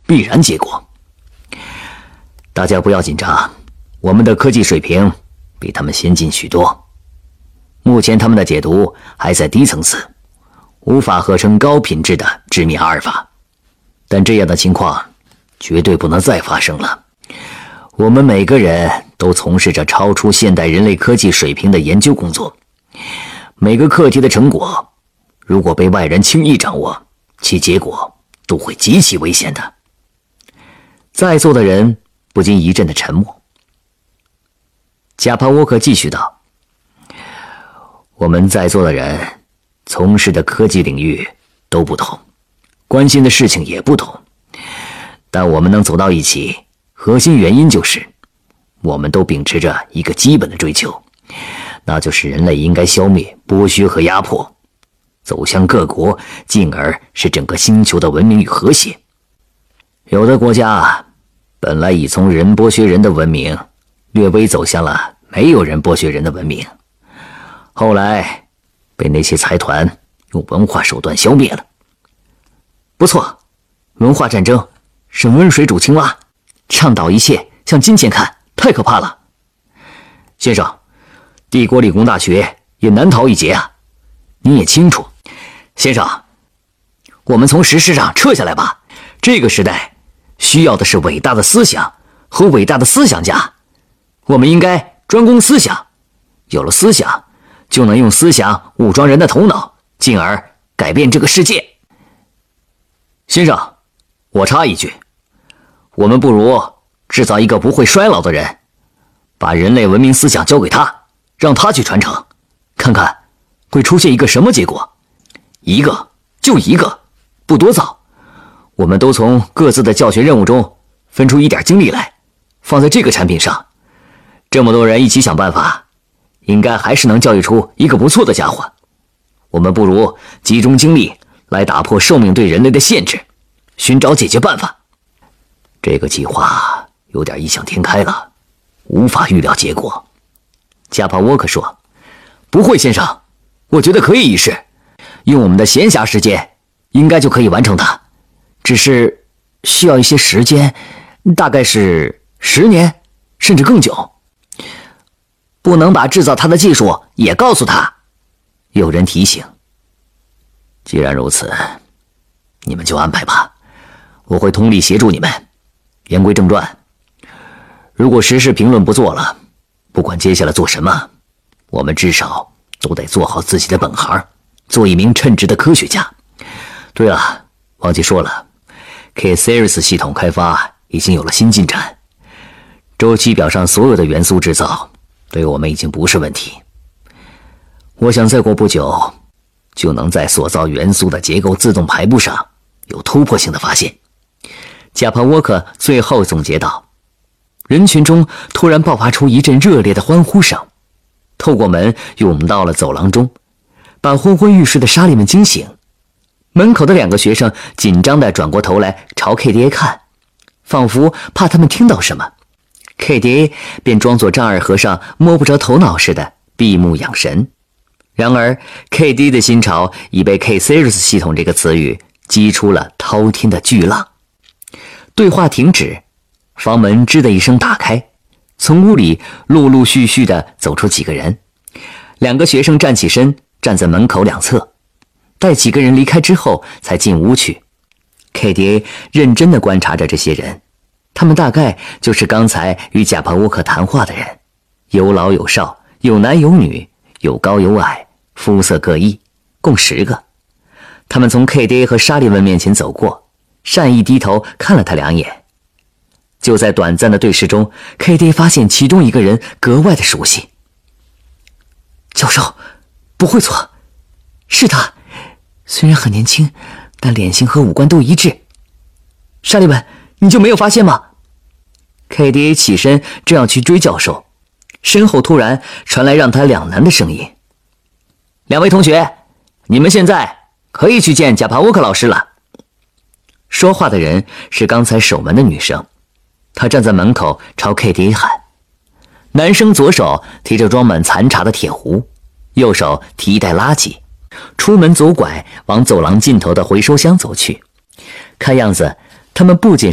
必然结果。大家不要紧张，我们的科技水平比他们先进许多。目前他们的解读还在低层次，无法合成高品质的致密阿尔法。但这样的情况绝对不能再发生了。我们每个人都从事着超出现代人类科技水平的研究工作，每个课题的成果如果被外人轻易掌握，其结果都会极其危险的。在座的人不禁一阵的沉默。贾帕沃克继续道：我们在座的人从事的科技领域都不同，关心的事情也不同，但我们能走到一起，核心原因就是我们都秉持着一个基本的追求，那就是人类应该消灭剥削和压迫，走向各国，进而使整个星球的文明与和谐。有的国家本来已从人剥削人的文明略微走向了没有人剥削人的文明，后来被那些财团用文化手段消灭了。不错，文化战争是温水煮青蛙，倡导一切向金钱看，太可怕了。先生，帝国理工大学也难逃一劫啊，你也清楚。先生，我们从时事上撤下来吧，这个时代需要的是伟大的思想和伟大的思想家，我们应该专攻思想，有了思想就能用思想武装人的头脑，进而改变这个世界。先生，我插一句，我们不如制造一个不会衰老的人，把人类文明思想交给他，让他去传承，看看会出现一个什么结果。一个就一个，不多造。我们都从各自的教学任务中分出一点精力来，放在这个产品上。这么多人一起想办法，应该还是能教育出一个不错的家伙。我们不如集中精力来打破寿命对人类的限制，寻找解决办法。这个计划有点异想天开了，无法预料结果。加帕沃克说：不会，先生，我觉得可以一试，用我们的闲暇时间应该就可以完成它，只是需要一些时间，大概是10年甚至更久。不能把制造它的技术也告诉他，有人提醒。既然如此，你们就安排吧，我会通力协助你们。言归正传，如果时事评论不做了，不管接下来做什么，我们至少都得做好自己的本行，做一名称职的科学家。对了，忘记说了， K-Series 系统开发已经有了新进展，周期表上所有的元素制造对我们已经不是问题。我想再过不久就能在所造元素的结构自动排布上有突破性的发现。贾帕沃克最后总结道。人群中突然爆发出一阵热烈的欢呼声，透过门涌到了走廊中，把昏昏欲睡的沙利们惊醒。门口的2个学生紧张地转过头来朝 KDA 看，仿佛怕他们听到什么。KDA 便装作丈二和尚摸不着头脑似的闭目养神。然而 KD 的心潮已被 K-Series 系统这个词语激出了滔天的巨浪。对话停止，房门吱的一声打开，从屋里陆陆续续地走出几个人。2个学生站起身，站在门口两侧，待几个人离开之后才进屋去。 KDA 认真地观察着这些人，他们大概就是刚才与贾帕沃克谈话的人，有老有少，有男有女，有高有矮，肤色各异，共10个。他们从 KDA 和沙利文面前走过，善意低头看了他2眼。就在短暂的对视中， KDA 发现其中一个人格外的熟悉。教授，不会错，是他，虽然很年轻，但脸型和五官都一致。沙利文，你就没有发现吗？ KDA 起身正要去追教授，身后突然传来让他两难的声音：两位同学，你们现在可以去见贾帕沃克老师了。说话的人是刚才守门的女生，她站在门口朝 KDA 喊。男生左手提着装满残茶的铁壶，右手提一袋垃圾，出门左拐往走廊尽头的回收箱走去。看样子他们不仅